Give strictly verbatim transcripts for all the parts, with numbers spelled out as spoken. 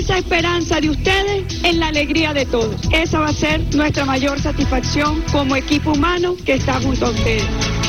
esa esperanza de ustedes en la alegría de todos. Esa va a ser nuestra mayor satisfacción como equipo humano que está junto a ustedes.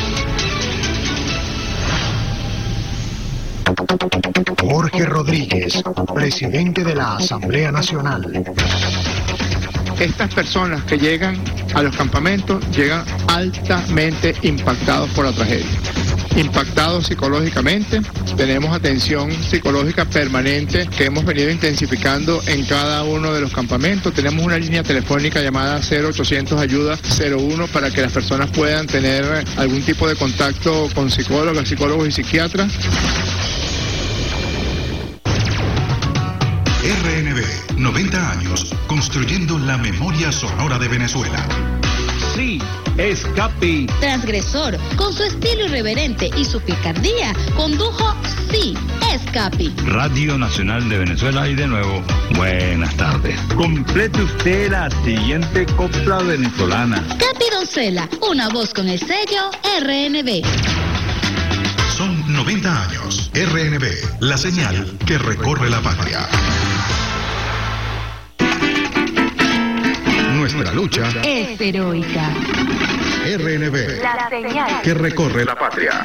Jorge Rodríguez, presidente de la Asamblea Nacional. Estas personas que llegan a los campamentos llegan altamente impactados por la tragedia. Impactados psicológicamente, tenemos atención psicológica permanente que hemos venido intensificando en cada uno de los campamentos. Tenemos una línea telefónica llamada cero ochocientos ayuda cero uno para que las personas puedan tener algún tipo de contacto con psicólogos, psicólogos y psiquiatras. R N B, noventa años, construyendo la memoria sonora de Venezuela. Sí, es Capi. Transgresor, con su estilo irreverente y su picardía, condujo Sí, es Capi. Radio Nacional de Venezuela y de nuevo, buenas tardes. Complete usted la siguiente copla venezolana. Capi Doncella, una voz con el sello R N B. Son noventa años. R N B, la señal que recorre la patria. Nuestra lucha es heroica. R N B, La señal que recorre la patria.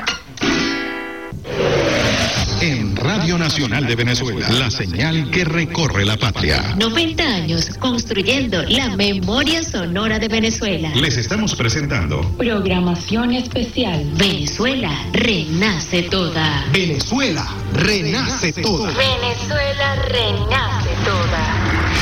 En Radio Nacional de Venezuela, la señal que recorre la patria. noventa años construyendo la memoria sonora de Venezuela. Les estamos presentando Programación especial. Venezuela renace toda. Venezuela renace toda. Venezuela renace toda.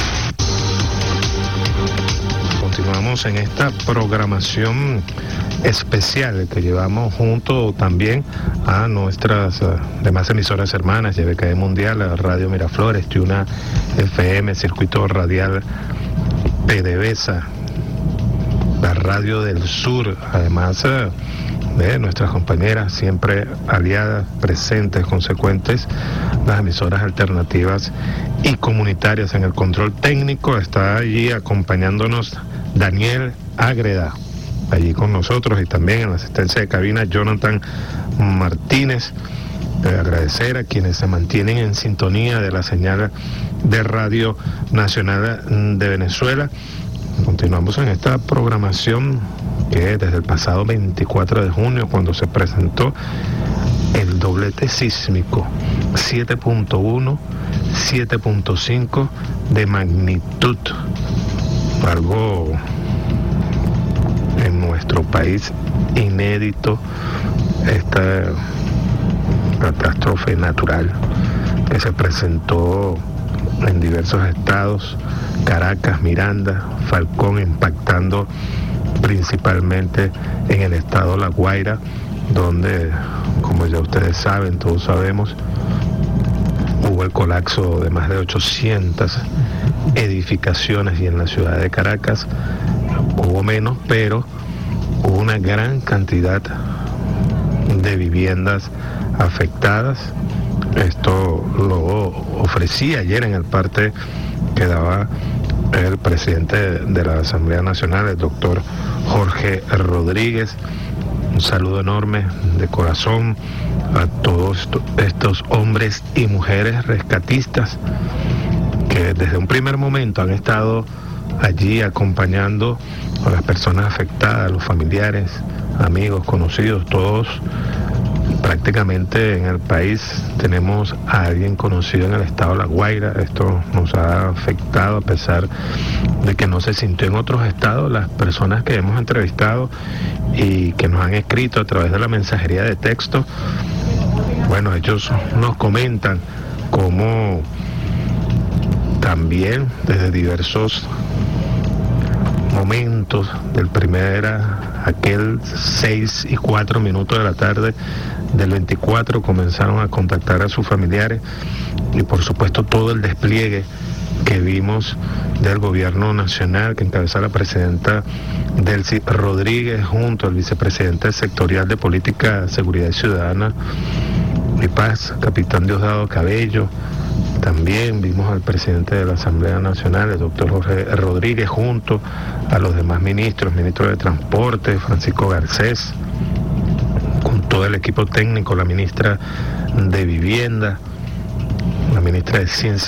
Continuamos en esta programación especial que llevamos junto también a nuestras uh, demás emisoras hermanas, Y B K E Mundial, Radio Miraflores, Yuna F M, Circuito Radial PDVSA, la Radio del Sur, además uh, de nuestras compañeras siempre aliadas, presentes, consecuentes, las emisoras alternativas y comunitarias. En el control técnico está allí acompañándonos Daniel Ágreda, allí con nosotros, y también en la asistencia de cabina Jonathan Martínez. Eh, agradecer a quienes se mantienen en sintonía de la señal de Radio Nacional de Venezuela. Continuamos en esta programación que desde el pasado veinticuatro de junio, cuando se presentó el doblete sísmico siete punto uno, siete punto cinco de magnitud, algo en nuestro país inédito, esta catástrofe natural que se presentó en diversos estados, Caracas, Miranda, Falcón, impactando principalmente en el estado La Guaira, donde, como ya ustedes saben, todos sabemos, hubo el colapso de más de ochocientas edificaciones, y en la ciudad de Caracas hubo menos, pero hubo una gran cantidad de viviendas afectadas. Esto lo ofrecí ayer en el parte que daba el presidente de la Asamblea Nacional, el doctor Jorge Rodríguez. Un saludo enorme de corazón a todos estos hombres y mujeres rescatistas que desde un primer momento han estado allí acompañando a las personas afectadas, a los familiares, amigos, conocidos, todos. Prácticamente en el país tenemos a alguien conocido en el estado de La Guaira. Esto nos ha afectado a pesar de que no se sintió en otros estados. Las personas que hemos entrevistado y que nos han escrito a través de la mensajería de texto, bueno, ellos nos comentan cómo también desde diversos momentos del primer, aquel seis y cuatro minutos de la tarde del veinticuatro, comenzaron a contactar a sus familiares, y por supuesto todo el despliegue que vimos del gobierno nacional que encabeza la presidenta Delcy Rodríguez junto al vicepresidente sectorial de Política, Seguridad Ciudadana y Paz, capitán Diosdado Cabello. También vimos al presidente de la Asamblea Nacional, el doctor Jorge Rodríguez, junto a los demás ministros, ministro de Transporte, Francisco Garcés, con todo el equipo técnico, la ministra de Vivienda, la ministra de Ciencia